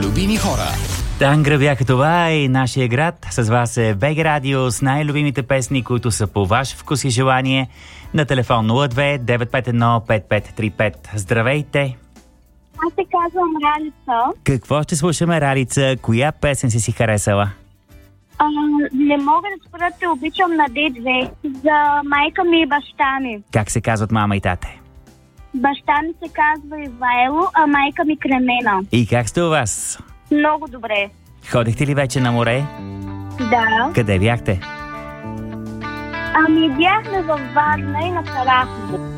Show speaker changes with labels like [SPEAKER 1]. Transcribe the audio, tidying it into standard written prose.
[SPEAKER 1] Любими хора.
[SPEAKER 2] Тангра бяха това и нашия град. С вас е БГ Радио с най-любимите песни, които са по ваш вкус и желание. На телефон 02-951-5535. Здравейте!
[SPEAKER 3] Аз се казвам Ралица.
[SPEAKER 2] Какво ще слушаме, Ралица? Коя песен си харесала?
[SPEAKER 3] Не мога да спра, те обичам на D2 за майка ми и баща ми.
[SPEAKER 2] Как се казват мама и тате?
[SPEAKER 3] Баща ми се казва Ивайло, а майка ми Кремена.
[SPEAKER 2] И как сте у вас?
[SPEAKER 3] Много добре.
[SPEAKER 2] Ходихте ли вече на море?
[SPEAKER 3] Да.
[SPEAKER 2] Къде бяхте?
[SPEAKER 3] Ами бяхме във Варна и на Карахово.